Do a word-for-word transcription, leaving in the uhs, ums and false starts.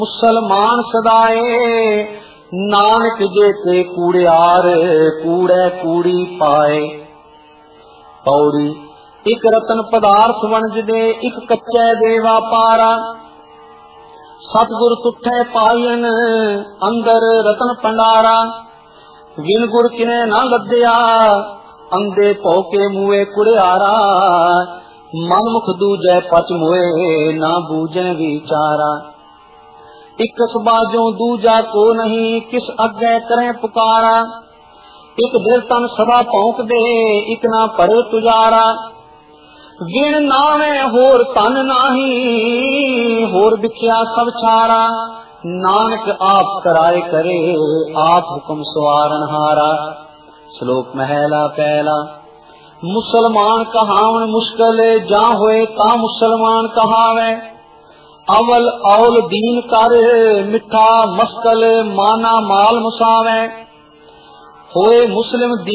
मुसलमान सदाए नानक जेते कूड़ियार कूड़े कूड़ी पाए। पौड़ी एक रतन पदार्थ वणज दे एक कच्चे दे व्यापारा। सतगुर तुठे पायन अंदर रतन भंडारा। विन गुर किने ना लद्या अंधे भौके मुए कुड़ियारा। मन मुख दूजे पच मोए ना बूझन विचारा। एक बाजों दूजा को नहीं किस अगे करें पुकारा। एक दिल तन सदा भौंक दे एक ना पड़े तुजारा। विण नावे होर तन नाही होर बिख्या सब छारा। नानक आप कराए करे आप हुक्म सवारन हारा। श्लोक महला पहला। मुसलमान कहावन मुश्किल जा होए ता मुसलमान कहावे। अवल औल दीन कर मिठा मस्कल माना माल मुसावे। होए मुस्लिम